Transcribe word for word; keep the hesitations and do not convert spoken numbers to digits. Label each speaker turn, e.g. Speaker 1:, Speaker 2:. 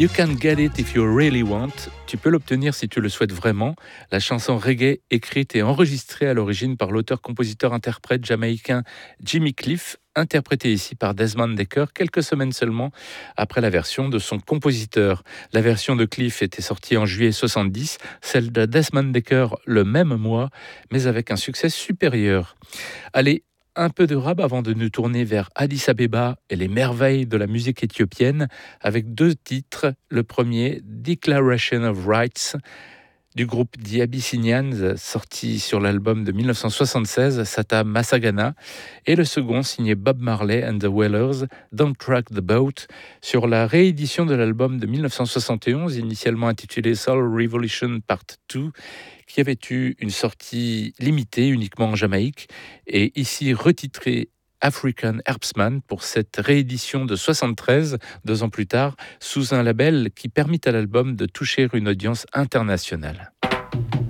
Speaker 1: You Can Get It If You Really Want. Tu peux l'obtenir si tu le souhaites vraiment. La chanson reggae écrite et enregistrée à l'origine par l'auteur-compositeur-interprète jamaïcain Jimmy Cliff, interprétée ici par Desmond Dekker quelques semaines seulement après la version de son compositeur. La version de Cliff était sortie en juillet soixante-dix, celle de Desmond Dekker le même mois, mais avec un succès supérieur. Allez, un peu de rap avant de nous tourner vers Addis Abeba et les merveilles de la musique éthiopienne avec deux titres. Le premier, Declaration of Rights, du groupe The Abyssinians, sorti sur l'album de dix-neuf cent soixante-seize, Sata Massagana, et le second, signé Bob Marley and the Wailers, Don't Rock the Boat, sur la réédition de l'album de dix-neuf cent soixante et onze, initialement intitulé Soul Revolution Part deux, qui avait eu une sortie limitée uniquement en Jamaïque, et ici retitré African Herbsman pour cette réédition de soixante-treize, deux ans plus tard, sous un label qui permit à l'album de toucher une audience internationale.